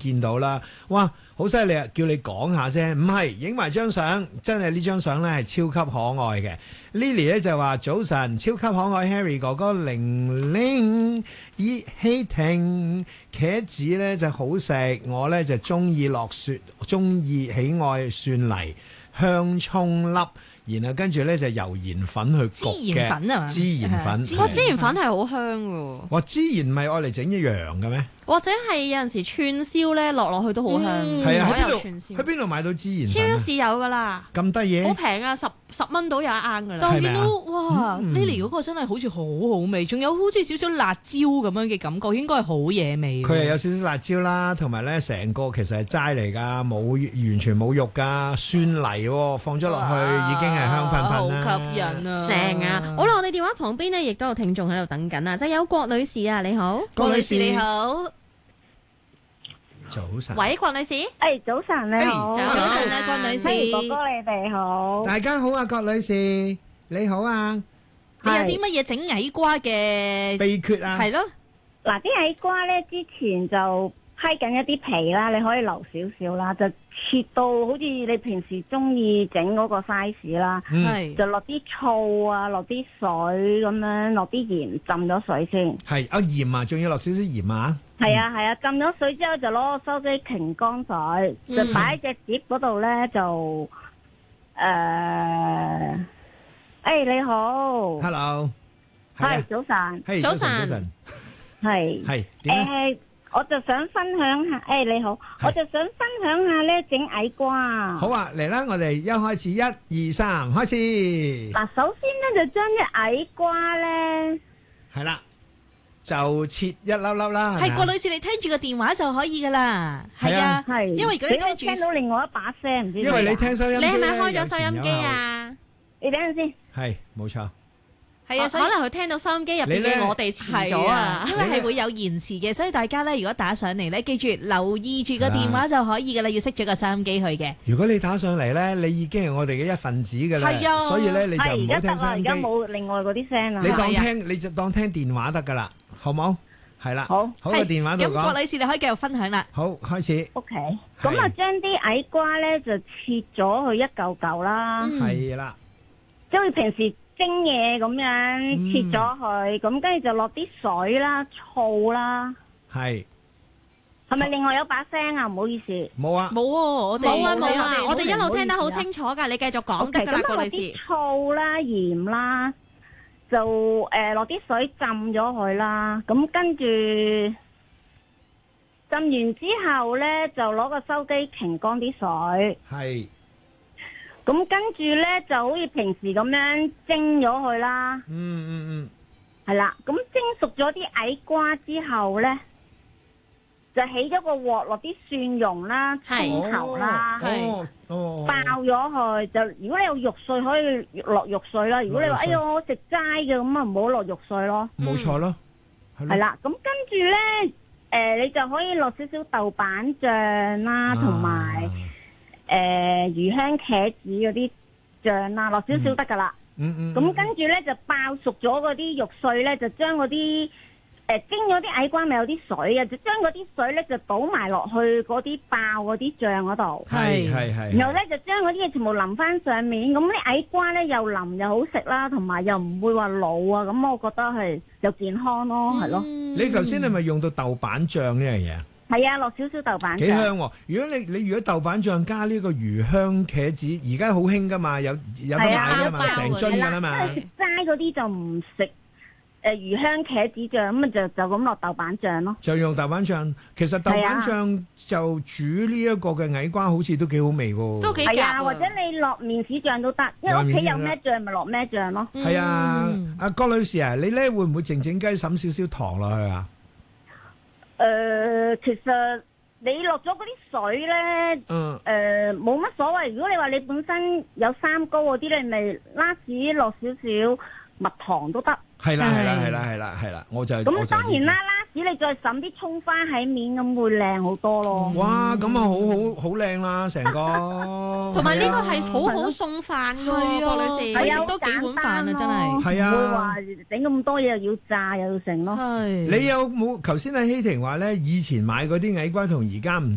見到啦。哇，好犀利啊！叫你講下啫，唔係影埋張相，真係呢張相咧係超級可愛嘅。Lily 咧就話早晨，超級可愛 Harry 哥哥，玲玲葉希婷，茄子咧就好食，我咧就中意落雪，中意喜愛蒜泥香葱粒。然後跟住咧就油鹽粉去焗嘅， 孜然粉啊嘛， 孜然粉， 哇！孜然粉係好香㗎。 哇！孜然唔係愛嚟整一樣嘅咩？ 或者係有陣時串燒咧落去都好香。 係啊， 所有串燒喺邊度買到孜然粉啊？ 超市有㗎啦， 咁得嘢， 好平啊，10蚊到有一盎㗎啦。 但係見到哇，Lily 嗰個真係好似好好味，仲有好似少少辣椒咁樣嘅感覺，應該係好嘢味。 佢係有少少辣椒啦，同埋咧成個其實係齋嚟㗎，冇完全冇肉㗎，蒜泥喎，放咗落去已經係香噴噴啦， 好吸引啊， 正啊！好啦，我哋電話旁邊呢，亦都有聽眾喺度等緊啊，就係有郭女士啊，你好， 郭女士你好。 早晨， 喂，郭女士， 早晨你好， 早晨啊，郭女士， 哥哥你哋好， 大家好啊，郭女士，你好啊， 你有啲乜嘢整矮瓜嘅秘訣啊？ 係咯， 嗱啲矮瓜咧之前就批緊一啲皮啦，你可以留少少啦，就切到好似你平時中意整嗰個 size 啦， 係就落啲醋啊，落啲水咁樣，落啲鹽浸咗水先。 係啊鹽啊，仲要落少少鹽啊？ 係啊，浸咗水之後就攞個收機擎乾水，就擺喺隻碟嗰度咧就你好 ，Hello， 係早晨， 早晨， 早晨， 係點咧？ 我就想分享下，你好，我就想分享下咧整矮瓜。 好啊，嚟啦！我哋一開始1、2、3開始。 嗱，首先咧就將啲矮瓜咧， 係啦，就切一粒粒啦。 係郭女士，你聽住個電話就可以噶啦。係啊， 係， 因為如果你聽到另外一把聲，唔知因為你聽收音機， 你係咪開咗收音機啊？ 你等陣先。 係，冇錯。 係啊，所以可能佢聽到收音機入邊嘅我哋遲咗啊， 因為係會有延遲嘅，所以大家咧如果打上嚟咧，記住留意住個電話就可以噶啦，要熄咗個收音機去嘅。 如果你打上嚟咧，你已經係我哋嘅一份子噶啦，所以咧你就唔好聽收音機。 而家冇另外嗰啲聲啦。 你就當聽電話得噶啦，好冇？係啦，好個電話度講。 咁郭女士你可以繼續分享啦。 好，開始。 OK，咁啊將啲矮瓜咧就切咗去一嚿嚿啦。 係啦， 即係平時蒸嘢咁樣切咗佢，咁跟住就落啲水啦、醋啦。 係咪另外有把聲啊？唔好意思。 冇啊， 冇我哋冇啊，我哋一路聽得好清楚㗎，你繼續講得㗎啦，郭女士。 咁落啲醋啦、鹽啦，就落啲水浸咗佢啦。咁跟住浸完之後咧，就攞個收機擎乾啲水。 係。 咁跟住咧就好似平時咁樣蒸咗佢啦。係啦，咁蒸熟咗啲矮瓜之後咧，就起咗個鑊，落啲蒜蓉啦、葱頭啦，爆咗佢。就如果你有肉碎可以落肉碎啦。如果你話哎呀我食齋嘅，咁啊唔好落肉碎咯。 冇錯咯。 係啦，咁跟住咧，你就可以落少少豆瓣醬啦，同埋魚香茄子嗰啲醬啦，落少少得噶啦。咁跟住咧就爆熟咗嗰啲肉碎咧，就將嗰啲蒸咗啲矮瓜咪有啲水嘅，就將嗰啲水咧就倒埋落去嗰啲爆嗰啲醬嗰度。 係。 然後咧就將嗰啲嘢全部淋翻上面，咁啲矮瓜咧又腍又好食啦，同埋又唔會話老啊，咁我覺得係又健康咯，係咯。 你頭先係咪用到豆瓣醬呢樣嘢啊？ 係啊，落少少豆瓣醬。幾香喎！如果你如果豆瓣醬加呢個魚香茄子，而家好興噶嘛，有得買噶嘛，成樽噶啦嘛。 食齋嗰啲就唔食魚香茄子醬，咁啊就咁落豆瓣醬咯。 就用豆瓣醬，其實豆瓣醬就煮呢一個嘅矮瓜，好似都幾好味喎。 都幾夾啊！ 或者你落麵豉醬都得，因為屋企有咩醬咪落咩醬咯。 係啊，阿郭女士啊，你咧會唔會靜靜雞揼少少糖落去啊？ 其實你落咗嗰啲水咧，冇乜所謂。如果你話你本身有三高嗰啲，你咪拉屎落少少蜜糖都得。 係啦，我就咁當然啦，拉屎你再揼啲葱花喺面，咁會靚好多咯。 哇，咁啊好靚啦，成個。 同埋呢個係好好餸飯㗎喎，郭女士， 可以食多幾碗飯啊，真係。 係啊， 唔會話整咁多嘢又要炸又要成咯。 你有冇頭先阿希婷話咧，以前買嗰啲矮瓜同而家唔